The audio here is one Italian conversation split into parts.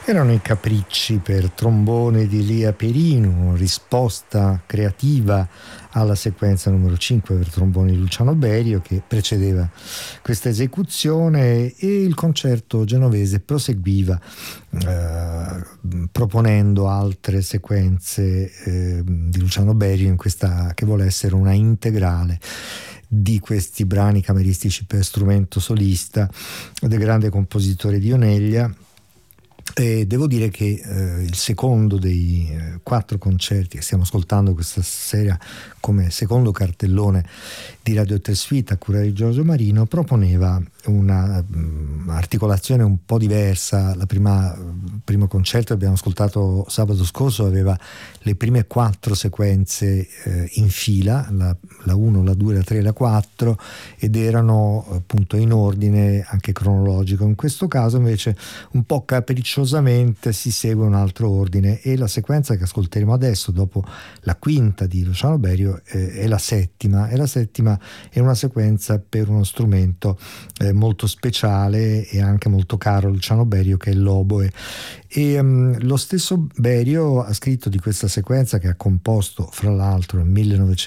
Erano i capricci per trombone di Lia Perino, risposta creativa alla sequenza numero 5 per trombone di Luciano Berio che precedeva questa esecuzione, e il concerto genovese proseguiva proponendo altre sequenze di Luciano Berio in questa che vuole essere una integrale di questi brani cameristici per strumento solista del grande compositore di Oneglia. E devo dire che il secondo dei 4 concerti che stiamo ascoltando questa sera come secondo cartellone di Radio Suite a cura di Giorgio Marino proponeva una articolazione un po' diversa. Il primo concerto che abbiamo ascoltato sabato scorso aveva le prime 4 sequenze in fila, la 1, la 2, la 3 e la 4, ed erano appunto in ordine anche cronologico. In questo caso invece un po' capricciosamente si segue un altro ordine, e la sequenza che ascolteremo adesso dopo la quinta di Luciano Berio è la settima, e la settima è una sequenza per uno strumento molto speciale e anche molto caro a Luciano Berio, che è l'oboe. E lo stesso Berio ha scritto di questa sequenza, che ha composto fra l'altro nel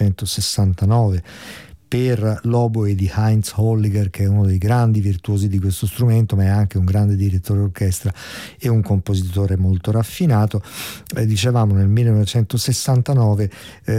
1969 per l'oboe di Heinz Holliger, che è uno dei grandi virtuosi di questo strumento, ma è anche un grande direttore d'orchestra e un compositore molto raffinato. Dicevamo nel 1969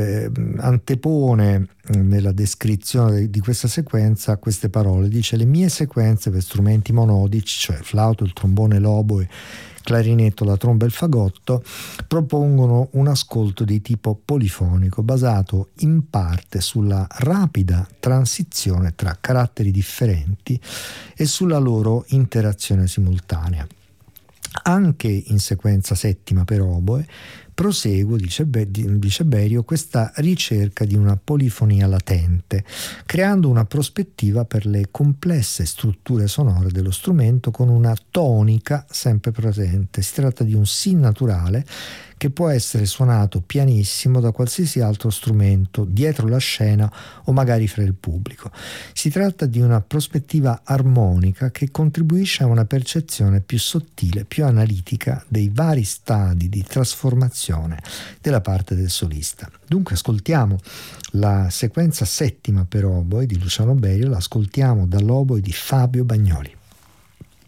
antepone nella descrizione di questa sequenza queste parole, dice: le mie sequenze per strumenti monodici, cioè il flauto, il trombone, l'oboe, clarinetto, la tromba e il fagotto, propongono un ascolto di tipo polifonico basato in parte sulla rapida transizione tra caratteri differenti e sulla loro interazione simultanea. Anche in sequenza settima per oboe proseguo, dice Berio, questa ricerca di una polifonia latente, creando una prospettiva per le complesse strutture sonore dello strumento con una tonica sempre presente. Si tratta di un Si naturale che può essere suonato pianissimo da qualsiasi altro strumento, dietro la scena o magari fra il pubblico. Si tratta di una prospettiva armonica che contribuisce a una percezione più sottile, più analitica dei vari stadi di trasformazione della parte del solista. Dunque ascoltiamo la sequenza settima per oboe di Luciano Berio, la ascoltiamo dall'oboe di Fabio Bagnoli.